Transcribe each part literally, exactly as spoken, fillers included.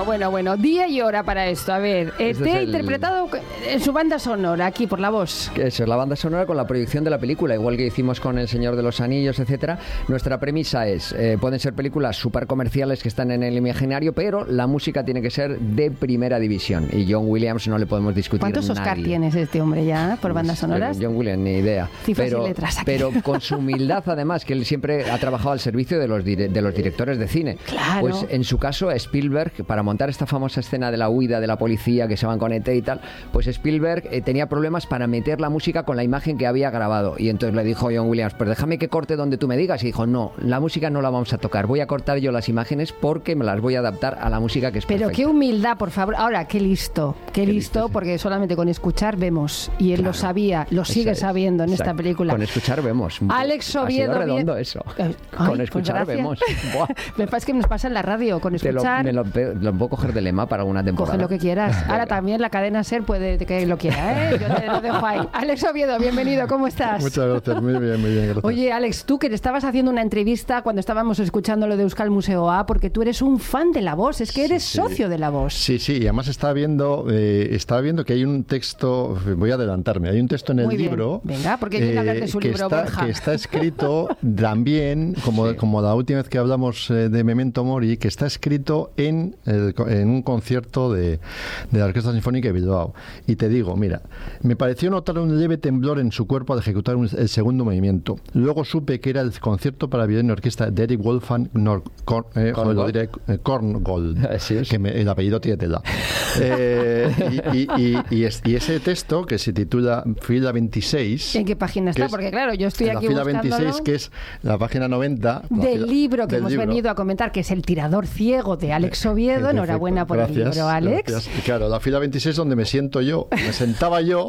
Bueno, bueno, bueno, día y hora para esto. A ver, E T ha interpretado en su banda sonora, aquí por la voz. Eso es la banda sonora con la proyección de la película, igual que hicimos con El Señor de los Anillos, etcétera. Nuestra premisa es, eh, pueden ser películas súper comerciales que están en el imaginario, pero la música tiene que ser de primera división. Y John Williams no le podemos discutir. ¿Cuántos nadie. Oscar tienes este hombre ya por bandas sonoras? John Williams, ni idea. Cifras pero, y letras aquí. pero con su humildad, además, que él siempre ha trabajado al servicio de los, dire- de los directores de cine. Claro. Pues en su caso, Spielberg, para montar esta famosa escena de la huida de la policía que se van con E T y tal, pues Spielberg eh, tenía problemas para meter la música con la imagen que había grabado. Y entonces le dijo John Williams, pues déjame que corte donde tú me digas. Y dijo, no, la música no la vamos a tocar, voy a cortar yo las imágenes porque me las voy a adaptar a la música que es Pero perfecta. qué humildad, por favor. Ahora, qué listo, qué, Qué listo, listo, sí. porque solamente con escuchar vemos. Y él Claro. lo sabía, lo Eso sigue es. sabiendo en Exacto. esta película. Con escuchar vemos. Alex Ha Oviedo. sido redondo bien- eso. Eh, Con ay, pues escuchar gracias. vemos. Buah. Me pasa que nos pasa en la radio, con Te lo, escuchar. me lo, lo puedo coger de lema para alguna temporada. Coge lo que quieras. Ahora también la cadena SER puede que lo quiera, ¿eh? Yo te lo dejo ahí. Alex Oviedo, bienvenido, ¿cómo estás? Muchas gracias, muy bien, muy bien, gracias. Oye, Alex, tú que te estabas haciendo una entrevista cuando estábamos escuchando lo de Euskal Museo A, porque tú eres un fan de La Voz, es que eres Sí, sí. socio de La Voz. Sí, sí, y además estaba viendo, eh, estaba viendo que hay un texto, voy a adelantarme, hay un texto en el Muy bien. libro. Venga, porque hay que hablar de su que libro, está, Borja. que está escrito también, como, Sí. como la última vez que hablamos eh, de Memento Mori, que está escrito en, el- en un concierto de, de la Orquesta Sinfónica de Bilbao. Y te digo, mira, me pareció notar un leve temblor en su cuerpo al ejecutar un- el segundo movimiento. Luego supe que era el concierto para violín y orquesta de Eric Wolfgang Nor- Korn- eh, Korngold. lo diré, eh, Korngold, Así es. que me- el apellido tiene tela. Eh, y, y- y- y es- y ese texto, que se titula Fila veintiséis... ¿En qué página que está? es Porque claro, yo estoy en aquí la fila buscándolo. veintiséis, que es la página noventa la Del fila- libro que del hemos libro. venido a comentar, que es El tirador ciego de Alex Oviedo. Perfecto, Enhorabuena por gracias, el libro, Alex. gracias. Y claro, la fila veintiséis donde me siento yo, me sentaba yo.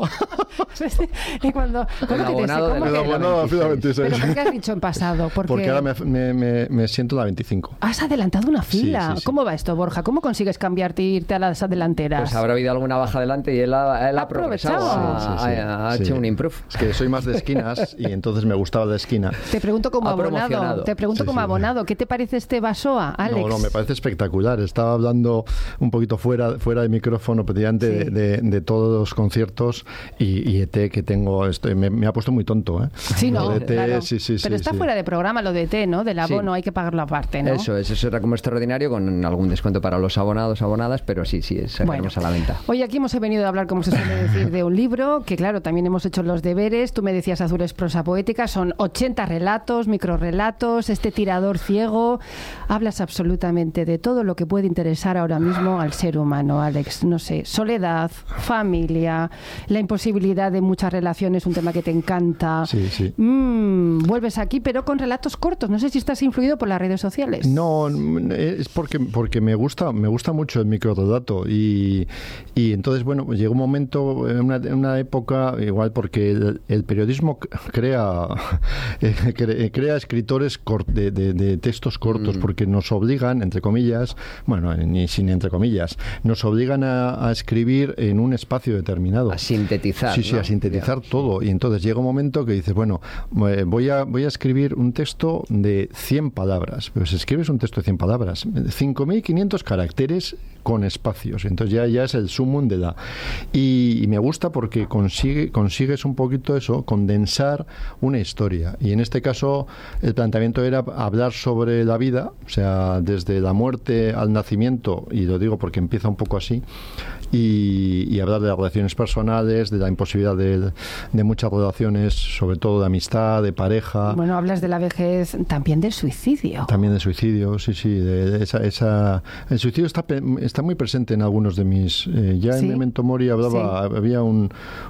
y cuando, ¿cómo que te- abonado de cómo la que- El abonado de la fila veintiséis. ¿Pero por qué has dicho en pasado? Porque, Porque ahora me, me, me, me siento en la veinticinco. has adelantado una fila. Sí, sí, sí. ¿Cómo va esto, Borja? ¿Cómo consigues cambiarte e irte a las delanteras? Pues habrá habido alguna baja adelante y él ha, él ha Ha progresado, aprovechado. ha, Sí, sí, sí. ha- ha Sí. hecho un improve. Es que soy más de esquinas y entonces me gustaba la esquina. Te pregunto como Ha abonado. promocionado. Te pregunto Sí, como sí. abonado. ¿Qué te parece este Basoa, Alex? No, no, me parece espectacular. Estaba hablando un poquito fuera, fuera de micrófono, prácticamente Sí. de, de- de todos los conciertos y, y E T que tengo. Estoy, me, me ha puesto muy tonto, ¿eh? Sí, Lo no, de E T, claro. sí, sí, Pero sí, está sí. fuera de programa lo de E T, ¿no? Del abono Sí. hay que pagarlo aparte, ¿no? Eso es, eso era como extraordinario con algún descuento para los abonados, abonadas, pero sí, sí, sacaremos a la venta. Hoy aquí hemos venido a hablar, como se suele decir, de un libro, que claro, también hemos hecho los deberes. Tú me decías Azules prosa poética, son ochenta relatos, microrrelatos, este tirador ciego. Hablas absolutamente de todo lo que puede interesar ahora mismo al ser humano, Alex. No sé, soledad, familia, la imposibilidad de muchas relaciones, un tema que te encanta. Sí, sí. Mm, vuelves aquí, pero con relatos cortos. No sé si estás influido por las redes sociales. No, es porque, porque me gusta me gusta mucho el microrelato y, y entonces, bueno, pues llegó un momento, en una, en una época, igual porque el, el periodismo crea eh, cre- crea escritores cor- de, de- de textos cortos, Mm. porque nos obligan, entre comillas, bueno, ni sin entre comillas, nos obligan a, a escribir en un espacio determinado. A sintetizar. Sí, sí, ¿no? a sintetizar Ya. todo. Y entonces llega un momento que dices, bueno, eh, voy a, voy a escribir un texto de cien palabras. Pero si escribes un texto de cien palabras, cinco mil quinientos caracteres con espacios. Entonces ya, ya es el sumum de la... Y, y me gusta porque consigue, consigues un poquito eso, condensar una historia. Y en este caso el planteamiento era hablar sobre la vida, o sea, desde la muerte al nacimiento, y lo digo porque empieza un poco así, y, y hablar de las relaciones personales, de la imposibilidad de, de muchas relaciones, sobre todo de amistad, de pareja. Bueno, hablas de la vejez, también del suicidio. También de suicidio, sí, sí. De, de esa, esa, el suicidio está, pe- está muy presente en algunos de mis... Eh, ya ¿Sí? en Memento Mori hablaba, había un,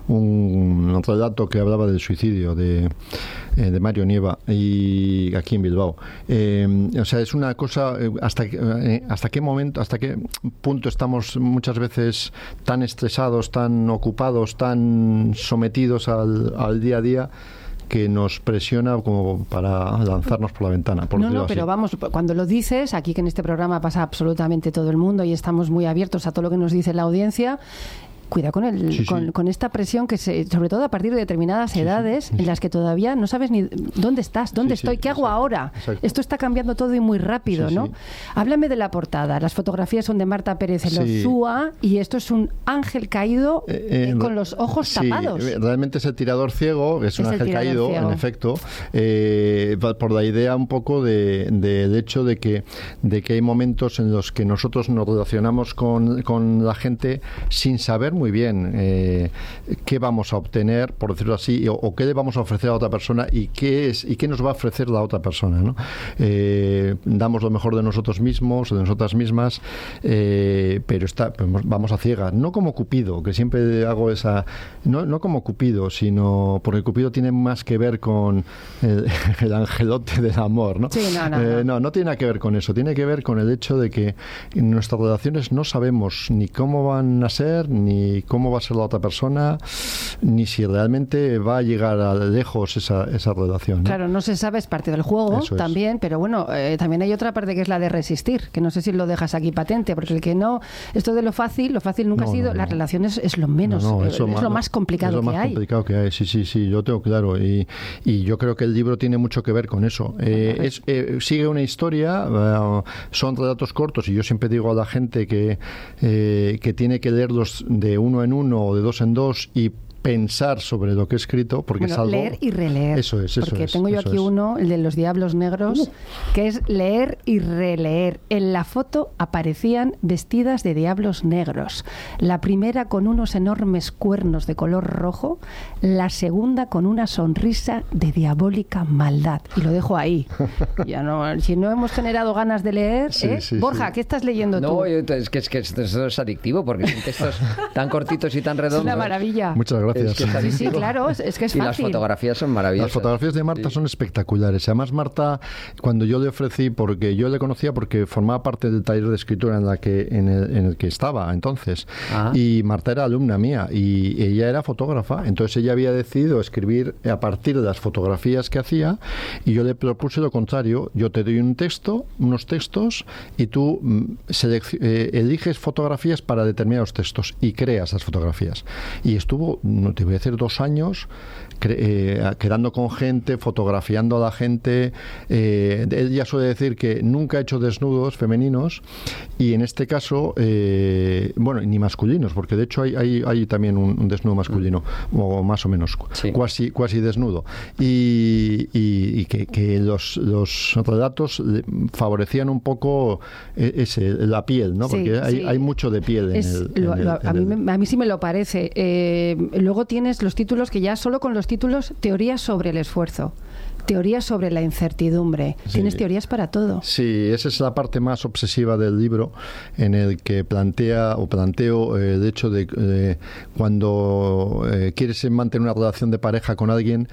un relato que hablaba del suicidio de, eh, de Mario Nieva, y aquí en Bilbao. Eh, o sea, es una cosa... eh, hasta, que- eh, hasta qué momento, hasta qué punto estamos muchas veces tan estresados, tan ocupados, tan sometidos al, al día a día, que nos presiona como para lanzarnos por la ventana. Por No, decirlo no, así. pero vamos, cuando lo dices, aquí que en este programa pasa absolutamente todo el mundo y estamos muy abiertos a todo lo que nos dice la audiencia, cuidado con, el, sí, con, sí. con esta presión que se, sobre todo a partir de determinadas sí, edades sí, sí. en las que todavía no sabes ni dónde estás, dónde Sí, estoy, sí, qué hago exacto, ahora. exacto. Esto está cambiando todo y muy rápido, Sí, ¿no? sí. Háblame de la portada. Las fotografías son de Marta Pérez Elosúa Sí. y esto es un ángel caído Eh, eh, con los ojos sí, tapados. Realmente es el tirador ciego, es, Es un el ángel tirador caído, ciego. en efecto, eh, por la idea un poco de, de, del hecho de que, de que hay momentos en los que nosotros nos relacionamos con, con la gente sin saber muy bien eh, qué vamos a obtener, por decirlo así, o, o qué le vamos a ofrecer a otra persona y qué es y qué nos va a ofrecer la otra persona, ¿no? Eh, damos lo mejor de nosotros mismos, de nosotras mismas, eh, pero está, vamos a ciegas, no como Cupido, que siempre hago esa, no, no como Cupido, sino porque Cupido tiene más que ver con el, el angelote del amor, ¿no? Sí, no, no, Eh, no. no, no tiene nada que ver con eso, tiene que ver con el hecho de que en nuestras relaciones no sabemos ni cómo van a ser, ni cómo va a ser la otra persona, ni si realmente va a llegar a lejos esa, esa relación, ¿no? Claro, no se sabe, es parte del juego Eso es. también, pero bueno, eh, también hay otra parte que es la de resistir, que no sé si lo dejas aquí patente, porque el que no, esto de lo fácil, lo fácil nunca No, ha sido, no, no. las relaciones es lo menos, No, no, eh, eso es ma- lo más complicado es lo que más hay. complicado que hay, sí, sí, sí, yo tengo claro. Y, y yo creo que el libro tiene mucho que ver con eso. Eh, es, eh, sigue una historia, eh, son relatos cortos, y yo siempre digo a la gente que, eh, que tiene que leerlos de uno en uno o de dos en dos y pensar sobre lo que he escrito, porque Bueno, es algo... leer y releer. Eso es, eso Porque es, tengo yo eso aquí es. uno, el de los Diablos Negros, uh. que es leer y releer. En la foto aparecían vestidas de diablos negros. La primera con unos enormes cuernos de color rojo, la segunda con una sonrisa de diabólica maldad. Y lo dejo ahí. Ya no, si no hemos generado ganas de leer, Sí, ¿eh? sí, Borja, sí. ¿qué estás leyendo tú? No, yo- es que, es que esto es adictivo porque son textos tan cortitos y tan redondos. Es una maravilla. Muchas gracias. Es que es Sí, sí, adictivo. claro, es, es que es Y fácil. las fotografías son maravillosas. Las fotografías de Marta Sí. son espectaculares. Además, Marta, cuando yo le ofrecí, porque yo le conocía porque formaba parte del taller de escritura en, la que, en, el, en el que estaba entonces. Ah. Y Marta era alumna mía y ella era fotógrafa. Entonces ella había decidido escribir a partir de las fotografías que hacía y yo le propuse lo contrario. Yo te doy un texto, unos textos y tú mm, selec- eh, eliges fotografías para determinados textos y creas las fotografías. Y estuvo, no te voy a decir, dos años cre- eh, quedando con gente, fotografiando a la gente. Eh, ella suele decir que nunca ha hecho desnudos femeninos y en este caso, eh, bueno, ni masculinos, porque de hecho hay, hay, hay también un, un desnudo masculino, o más o menos, Sí. cuasi, cuasi desnudo. Y, y- y que, que los, los relatos le favorecían un poco eh, ese, la piel, ¿no? Sí, Porque hay, sí. hay mucho de piel en Es- el, en lo- el- lo- a, en mí, el- me- a mí sí me lo parece. Eh, luego tienes los títulos que ya solo con los títulos, teorías sobre el esfuerzo, teorías sobre la incertidumbre. Sí. Tienes teorías para todo. Sí, esa es la parte más obsesiva del libro, en el que plantea o planteo eh, el hecho de eh, cuando eh, quieres mantener una relación de pareja con alguien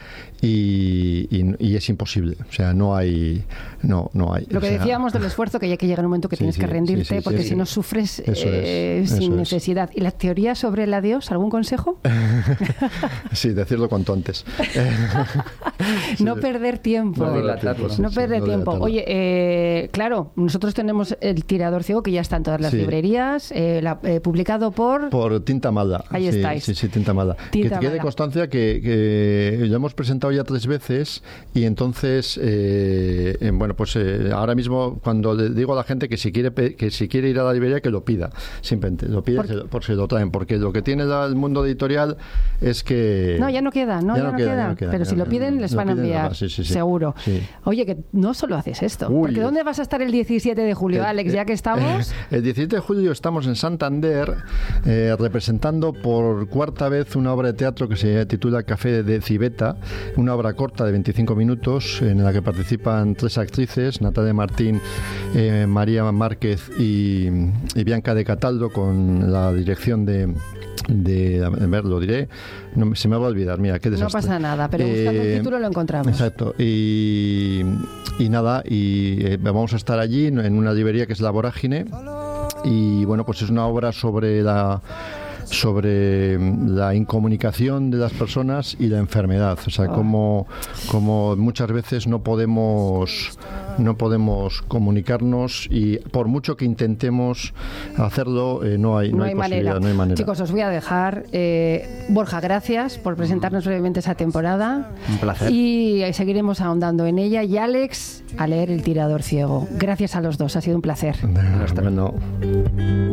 y, y- y es imposible. O sea, no hay, no, no hay. Lo que o sea, decíamos del esfuerzo, que ya que llega un momento que Sí, tienes sí, que rendirte, sí, sí, porque sí, si sí. no sufres Eso eh, es, sin eso es. necesidad. ¿Y la teoría sobre el adiós? ¿Algún consejo? Sí, decirlo cuanto antes. No perder tiempo. No dilatarlo. No Sí, perder no tiempo. dilatarlo. Oye, eh, claro, nosotros tenemos el tirador ciego que ya está en todas las Sí. librerías, eh, la- eh, publicado por... Por Tinta Mala. Ahí sí, estáis. Sí, sí, Tinta Mala. Tinta que quede Mala. constancia que, que lo hemos presentado ya tres veces y entonces, eh, eh, bueno, pues eh, ahora mismo cuando le digo a la gente que si quiere pe- que si quiere ir a la librería que lo pida, simplemente lo pide Por- se lo- por si lo traen, porque lo que tiene la- el mundo editorial es que No, ya no queda, no, ya, no, queda. ya no queda, Pero ya si no lo queda. piden, les Lo van a piden, enviar, sí, sí, sí. seguro. Sí. Oye, que no solo haces esto, Uy, porque ¿dónde eh, vas a estar el diecisiete de julio, Eh, Alex? Ya que estamos... El diecisiete de julio estamos en Santander eh, representando por cuarta vez una obra de teatro que se titula Café de Civeta, una obra corta de veinticinco minutos en la que participan tres actrices, Natalia Martín, eh, María Márquez y, y Bianca de Cataldo, con la dirección de... de a ver, lo diré, no, me- se me va a olvidar, mira, qué No desastre. pasa nada, pero buscando el título lo encontramos. Exacto, y, y nada, y eh, vamos a estar allí en una librería que es La Vorágine, y bueno, pues es una obra sobre la sobre la incomunicación de las personas y la enfermedad, o sea, Oh. como, como muchas veces no podemos no podemos comunicarnos y por mucho que intentemos hacerlo, eh, no hay, no no hay, hay posibilidad, manera. no hay manera. Chicos, os voy a dejar. Eh, Borja, gracias por presentarnos brevemente esa temporada. Un placer. Y seguiremos ahondando en ella. Y Alex, a leer El tirador ciego. Gracias a los dos, ha sido un placer. Bueno.